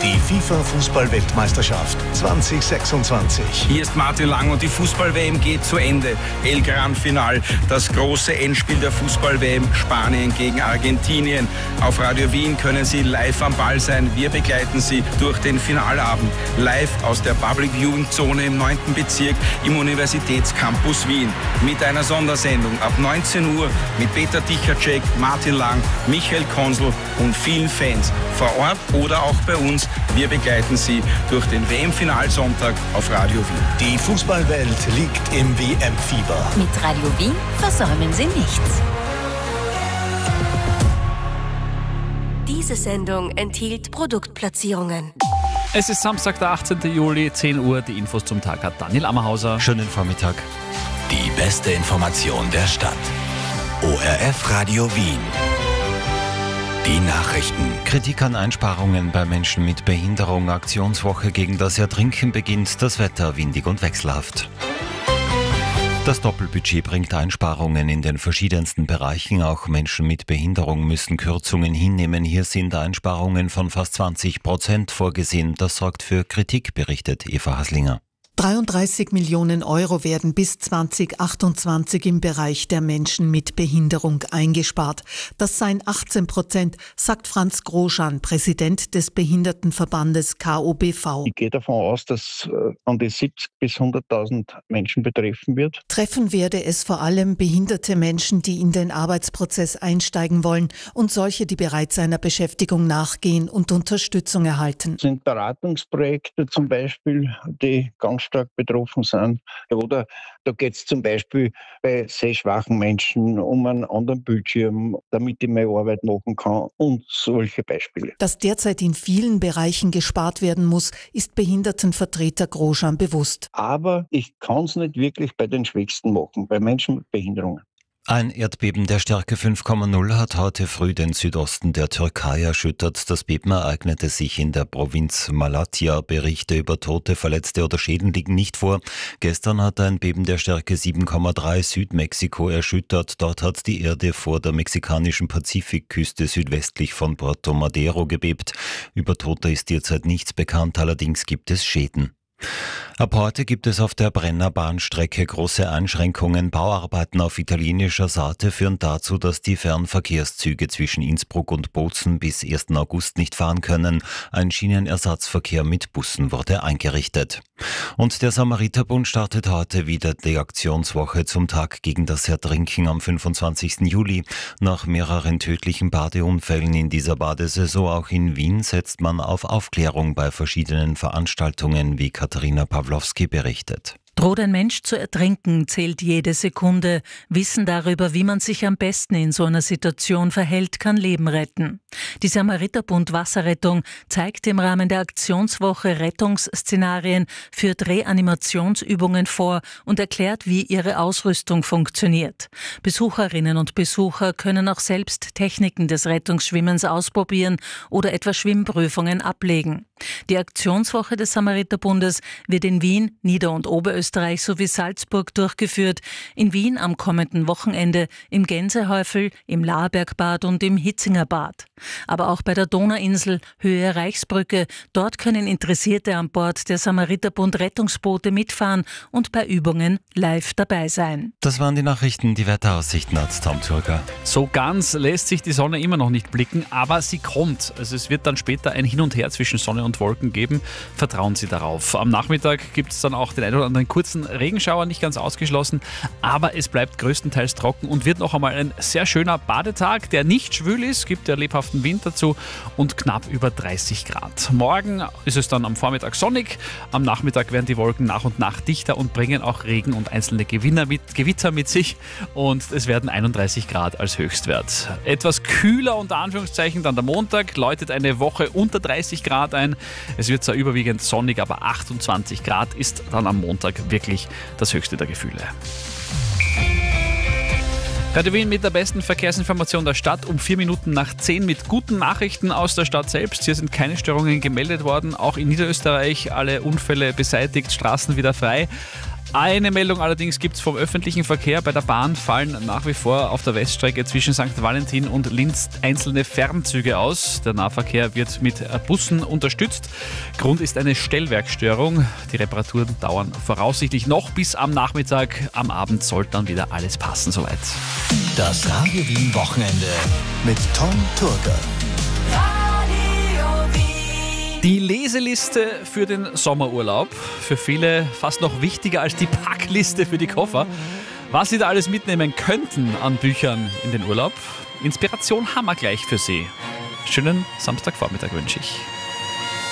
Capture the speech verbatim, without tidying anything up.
Die FIFA-Fußball-Weltmeisterschaft zwanzig sechsundzwanzig. Hier ist Martin Lang und die Fußball-W M geht zu Ende. El Gran Final, das große Endspiel der Fußball-W M, Spanien gegen Argentinien. Auf Radio Wien können Sie live am Ball sein. Wir begleiten Sie durch den Finalabend. Live aus der Public Viewing Zone im neunten Bezirk im Universitätscampus Wien. Mit einer Sondersendung ab neunzehn Uhr mit Peter Tichacek, Martin Lang, Michael Konsel und vielen Fans. Vor Ort oder auch bei uns. Wir begleiten Sie durch den W M-Finalsonntag auf Radio Wien. Die Fußballwelt liegt im W M-Fieber. Mit Radio Wien versäumen Sie nichts. Diese Sendung enthielt Produktplatzierungen. Es ist Samstag, der achtzehnten Juli, zehn Uhr. Die Infos zum Tag hat Daniel Ammerhauser. Schönen Vormittag. Die beste Information der Stadt. O R F Radio Wien. Die Nachrichten. Kritik an Einsparungen bei Menschen mit Behinderung. Aktionswoche gegen das Ertrinken beginnt. Das Wetter windig und wechselhaft. Das Doppelbudget bringt Einsparungen in den verschiedensten Bereichen. Auch Menschen mit Behinderung müssen Kürzungen hinnehmen. Hier sind Einsparungen von fast zwanzig Prozent vorgesehen. Das sorgt für Kritik, berichtet Eva Haslinger. dreiunddreißig Millionen Euro werden bis zwanzig achtundzwanzig im Bereich der Menschen mit Behinderung eingespart. Das seien achtzehn Prozent, sagt Franz Groschan, Präsident des Behindertenverbandes K O B V. Ich gehe davon aus, dass äh, an die siebzig bis hunderttausend Menschen betreffen wird. Treffen werde es vor allem behinderte Menschen, die in den Arbeitsprozess einsteigen wollen und solche, die bereits einer Beschäftigung nachgehen und Unterstützung erhalten. Das sind Beratungsprojekte zum Beispiel, die ganz stark betroffen sind. Oder da geht es zum Beispiel bei sehschwachen Menschen um einen anderen Bildschirm, damit ich meine Arbeit machen kann und solche Beispiele. Dass derzeit in vielen Bereichen gespart werden muss, ist Behindertenvertreter Groschan bewusst. Aber ich kann es nicht wirklich bei den Schwächsten machen, bei Menschen mit Behinderungen. Ein Erdbeben der Stärke fünf Komma null hat heute früh den Südosten der Türkei erschüttert. Das Beben ereignete sich in der Provinz Malatya. Berichte über Tote, Verletzte oder Schäden liegen nicht vor. Gestern hat ein Beben der Stärke sieben Komma drei Südmexiko erschüttert. Dort hat die Erde vor der mexikanischen Pazifikküste südwestlich von Puerto Madero gebebt. Über Tote ist derzeit nichts bekannt, allerdings gibt es Schäden. Ab heute gibt es auf der Brenner Bahnstrecke große Einschränkungen. Bauarbeiten auf italienischer Seite führen dazu, dass die Fernverkehrszüge zwischen Innsbruck und Bozen bis ersten August nicht fahren können. Ein Schienenersatzverkehr mit Bussen wurde eingerichtet. Und der Samariterbund startet heute wieder die Aktionswoche zum Tag gegen das Ertrinken am fünfundzwanzigsten Juli. Nach mehreren tödlichen Badeunfällen in dieser Badesaison auch in Wien setzt man auf Aufklärung bei verschiedenen Veranstaltungen, wie Katharina Pawlowski berichtet. Droht ein Mensch zu ertrinken, zählt jede Sekunde. Wissen darüber, wie man sich am besten in so einer Situation verhält, kann Leben retten. Die Samariterbund Wasserrettung zeigt im Rahmen der Aktionswoche Rettungsszenarien, führt Reanimationsübungen vor und erklärt, wie ihre Ausrüstung funktioniert. Besucherinnen und Besucher können auch selbst Techniken des Rettungsschwimmens ausprobieren oder etwa Schwimmprüfungen ablegen. Die Aktionswoche des Samariterbundes wird in Wien, Nieder- und Oberösterreich sowie Salzburg durchgeführt. In Wien am kommenden Wochenende, im Gänsehäufel, im Laarbergbad und im Hitzingerbad. Aber auch bei der Donauinsel, Höhe Reichsbrücke. Dort können Interessierte an Bord der Samariterbund Rettungsboote mitfahren und bei Übungen live dabei sein. Das waren die Nachrichten, die Wetteraussichten hat Tom Turger. So ganz lässt sich die Sonne immer noch nicht blicken, aber sie kommt. Also es wird dann später ein Hin und Her zwischen Sonne und Wolken geben. Vertrauen Sie darauf. Am Nachmittag gibt es dann auch den ein oder anderen kurzen Regenschauer, nicht ganz ausgeschlossen, aber es bleibt größtenteils trocken und wird noch einmal ein sehr schöner Badetag, der nicht schwül ist, gibt ja lebhaften Wind dazu und knapp über dreißig Grad. Morgen ist es dann am Vormittag sonnig, am Nachmittag werden die Wolken nach und nach dichter und bringen auch Regen und einzelne Gewinner mit, Gewitter mit sich und es werden einunddreißig Grad als Höchstwert. Etwas kühler unter Anführungszeichen dann der Montag, läutet eine Woche unter dreißig Grad ein. Es wird zwar überwiegend sonnig, aber achtundzwanzig Grad ist dann am Montag wirklich das höchste der Gefühle. Radio Wien mit der besten Verkehrsinformation der Stadt um vier Minuten nach zehn mit guten Nachrichten aus der Stadt selbst. Hier sind keine Störungen gemeldet worden, auch in Niederösterreich alle Unfälle beseitigt, Straßen wieder frei. Eine Meldung allerdings gibt es vom öffentlichen Verkehr. Bei der Bahn fallen nach wie vor auf der Weststrecke zwischen Sankt Valentin und Linz einzelne Fernzüge aus. Der Nahverkehr wird mit Bussen unterstützt. Grund ist eine Stellwerkstörung. Die Reparaturen dauern voraussichtlich noch bis am Nachmittag. Am Abend soll dann wieder alles passen soweit. Das Radio Wien Wochenende Mit Tom Turger. Die Leseliste für den Sommerurlaub. Für viele fast noch wichtiger als die Packliste für die Koffer. Was Sie da alles mitnehmen könnten an Büchern in den Urlaub. Inspiration haben wir gleich für Sie. Schönen Samstagvormittag wünsche ich.